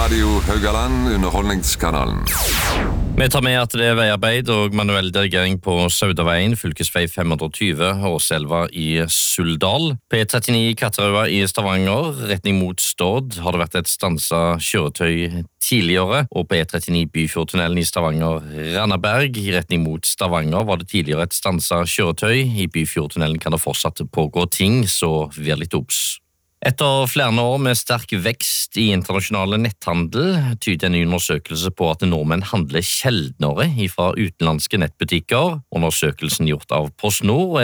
Radio Haugaland, underholdningskanalen. Vi tar med at det er veiarbeid og manuell dirigering på Saudaveien, fylkesvei 520, Åselva i Suldal. P39 Katterøya i Stavanger, retning mot Stord, har det vært et stanset kjøretøy tidligere, og på E39 Byfjordtunnelen i Stavanger, Randaberg, i retning mot Stavanger, var det tidligere et stanset kjøretøy. I Byfjordtunnelen kan det fortsatt pågå ting, så vær litt obs. Etter flere år med sterk vekst i internasjonale netthandel tyder en ny undersøkelse på at nordmenn handler sjeldnere fra utenlandske nettbutikker. Undersøkelsen gjort av PostNord